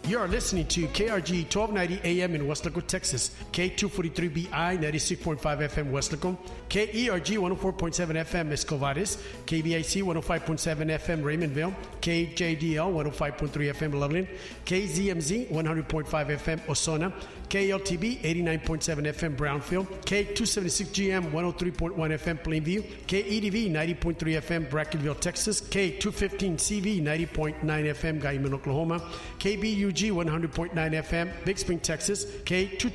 You are listening to KRG 1290 AM in Weslaco, Texas, K243BI 96.5 FM Weslaco, KERG 104.7 FM Escovares, KBIC 105.7 FM Raymondville, KJDL 105.3 FM Loveland, KZMZ 100.5 FM Osona, KLTB 89.7 FM Brownfield, K276GM 103.1 FM Plainview, KEDV 90.3 FM Brackenville, Texas, K215CV 90.9 FM Guyman, Oklahoma, KBUG 100.9 FM Big Spring, Texas, K2